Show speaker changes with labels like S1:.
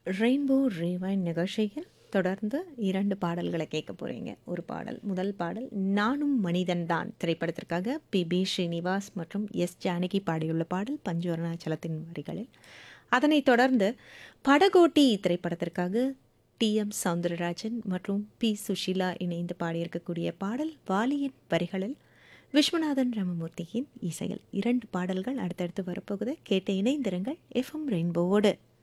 S1: Rainbow rewind நிகழ்ச்சியில் தொடர்ந்து 2 பாடல்களை கேட்க போகிறீங்க. ஒரு பாடல், முதல் பாடல் நானும் மனிதன்தான் திரைப்படத்திற்காக பி ஸ்ரீனிவாஸ் மற்றும் எஸ் ஜானகி பாடியுள்ள பாடல் பஞ்சு அருணாச்சலத்தின் வரிகளில். அதனைத் தொடர்ந்து படகோட்டி திரைப்படத்திற்காக டி.எம். சௌந்தரராஜன் மற்றும் பி சுஷீலா இணைந்து பாடியிருக்கக்கூடிய பாடல் வாலியின் வரிகளில் விஸ்வநாதன் ராமமூர்த்தியின் இசையில். 2 பாடல்கள் அடுத்தடுத்து வரப்போகுது. கேட்டு இணைந்திருங்கள் எஃப்எம் ரெயின்போவோடு.